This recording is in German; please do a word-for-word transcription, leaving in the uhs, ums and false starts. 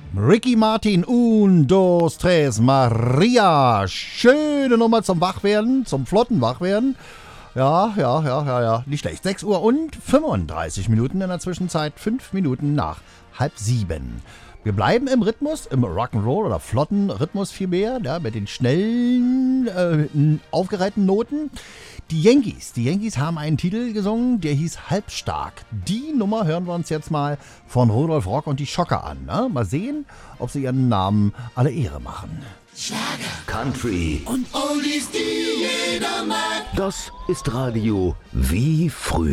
Ricky Martin, un, dos, tres, Maria. Schöne Nummer zum Wachwerden, zum flotten Wachwerden. Ja, ja, ja, ja, ja, nicht schlecht. sechs Uhr und fünfunddreißig Minuten in der Zwischenzeit, fünf Minuten nach halb sieben. Wir bleiben im Rhythmus, im Rock'n'Roll oder flotten Rhythmus vielmehr, ja, mit den schnellen, äh, aufgereihten Noten. Die Yankees, die Yankees haben einen Titel gesungen, der hieß Halbstark. Die Nummer hören wir uns jetzt mal von Rudolf Rock und die Schocker an. Ne? Mal sehen, ob sie ihren Namen alle Ehre machen. Schlager, Country und Oldies, die jeder mag. Das ist Radio wie früher.